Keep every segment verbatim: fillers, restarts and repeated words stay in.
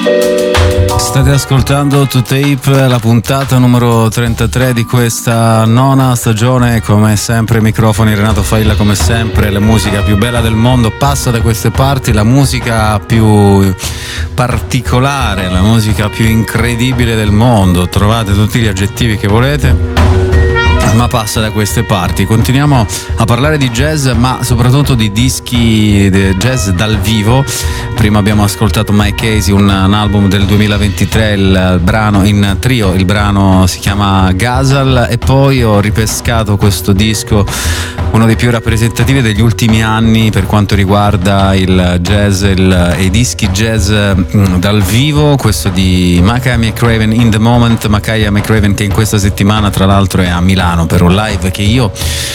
State ascoltando To Tape, la puntata numero trentatré di questa nona stagione. Come sempre microfoni Renato Failla, come sempre la musica più bella del mondo passa da queste parti, la musica più particolare, la musica più incredibile del mondo, trovate tutti gli aggettivi che volete, ma passa da queste parti. Continuiamo a parlare di jazz, ma soprattutto di dischi di jazz dal vivo. Prima abbiamo ascoltato Mike Casey, un, un album del duemilaventitré, il brano in trio, il brano si chiama Ghazal, e poi ho ripescato questo disco, uno dei più rappresentativi degli ultimi anni per quanto riguarda il jazz il, e i dischi jazz mh, dal vivo, questo di Makaya McCraven, In The Moment. Makaya McCraven che in questa settimana tra l'altro è a Milano per un live che io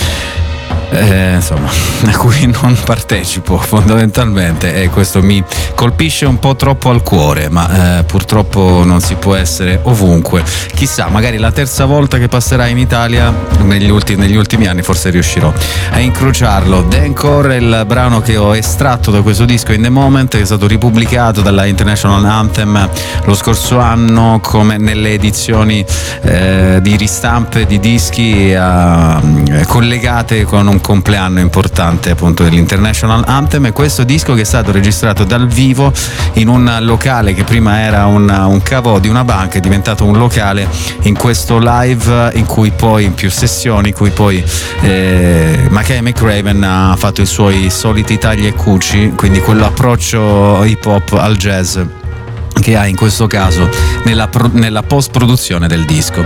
Eh, insomma, a cui non partecipo fondamentalmente, e questo mi colpisce un po' troppo al cuore, ma eh, purtroppo non si può essere ovunque. Chissà, magari la terza volta che passerà in Italia negli ultimi, negli ultimi anni forse riuscirò a incrociarlo. Dancore è il brano che ho estratto da questo disco In The Moment, che è stato ripubblicato dalla International Anthem lo scorso anno come nelle edizioni eh, di ristampe di dischi eh, collegate con un compleanno importante appunto dell'International Anthem. E questo disco che è stato registrato dal vivo in un locale che prima era un, un cavo di una banca, è diventato un locale in questo live in cui poi in più sessioni in cui poi eh, Makaya McCraven ha fatto i suoi soliti tagli e cuci, quindi quell'approccio hip hop al jazz che ha in questo caso nella, nella post-produzione del disco.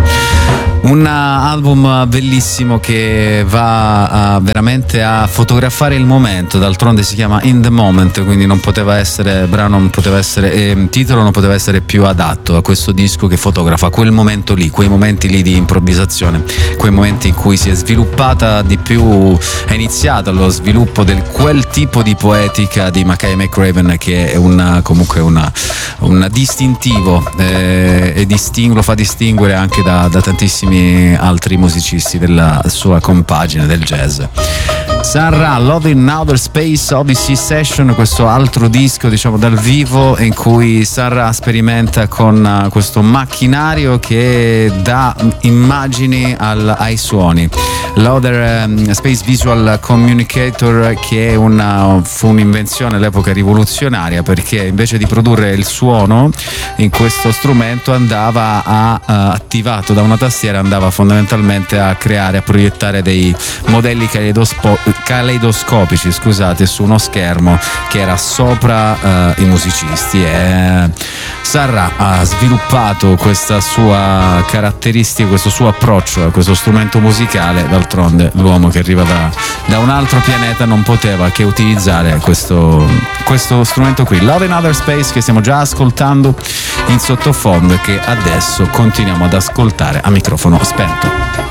Un album bellissimo che va a, veramente a fotografare il momento, d'altronde si chiama In The Moment, quindi non poteva essere brano, non poteva essere eh, titolo non poteva essere più adatto a questo disco che fotografa quel momento lì, quei momenti lì di improvvisazione, quei momenti in cui si è sviluppata di più, è iniziato lo sviluppo del quel tipo di poetica di Makaya McCraven che è una, comunque una, un distintivo eh, e disting- lo fa distinguere anche da, da tantissimi altri musicisti della sua compagine del jazz. Sun Ra, Love in Outer Space Odyssey Session, questo altro disco diciamo dal vivo in cui Sun Ra sperimenta con uh, questo macchinario che dà immagini al, ai suoni. L'Other um, Space Visual Communicator, che è una, fu un'invenzione all'epoca rivoluzionaria, perché invece di produrre il suono in questo strumento andava a, uh, attivato da una tastiera, andava fondamentalmente a creare, a proiettare dei modelli caleidospo- caleidoscopici scusate, su uno schermo che era sopra uh, i musicisti. E Sun Ra ha sviluppato questa sua caratteristica, questo suo approccio a questo strumento musicale. D'altronde l'uomo che arriva da, da un altro pianeta non poteva che utilizzare questo, questo strumento qui, Love in Outer Space, che stiamo già ascoltando in sottofondo e che adesso continuiamo ad ascoltare a microfono spento.